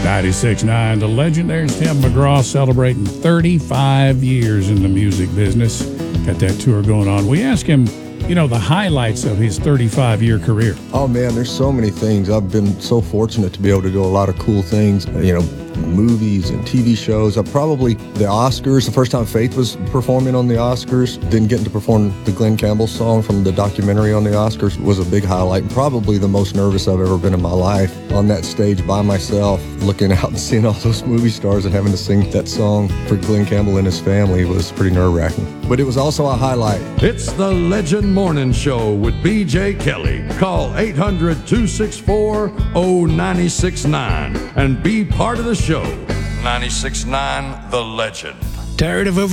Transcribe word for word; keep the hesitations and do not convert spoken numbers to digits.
ninety-six point nine The Legend. There's Tim McGraw celebrating thirty-five years in the music business. Got that tour going on. We asked him, you know, the highlights of his thirty-five-year career. Oh, man, there's so many things. I've been so fortunate to be able to do a lot of cool things, you know, movies and T V shows. I probably, the Oscars, the first time Faith was performing on the Oscars, then getting to perform the Glenn Campbell song from the documentary on the Oscars was a big highlight. Probably the most nervous I've ever been in my life on that stage by myself, looking out and seeing all those movie stars and having to sing that song for Glenn Campbell and his family was pretty nerve-wracking. But it was also a highlight. It's the Legend Morning Show with B J Kelly. Call eight hundred, two six four, oh nine six nine and be part of the show. ninety-six point nine The Legend. Tired of over